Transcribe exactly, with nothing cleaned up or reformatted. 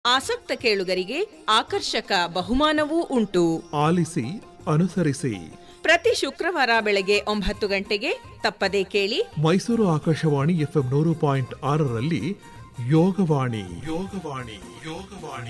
ಆಸಕ್ತ ಕೇಳುಗರಿಗೆ ಆಕರ್ಷಕ ಬಹುಮಾನವೂ ಉಂಟು. ಆಲಿಸಿ ಅನುಸರಿಸಿ. ಪ್ರತಿ ಶುಕ್ರವಾರ ಬೆಳಗ್ಗೆ ಒಂಬತ್ತು ಗಂಟೆಗೆ ತಪ್ಪದೇ ಕೇಳಿ. ಮೈಸೂರು ಆಕಾಶವಾಣಿ ಎಫ್ಎಂ ನೂರು ಪಾಯಿಂಟ್ ಆರರಲ್ಲಿ ಯೋಗವಾಣಿ ಯೋಗವಾಣಿ ಯೋಗವಾಣಿ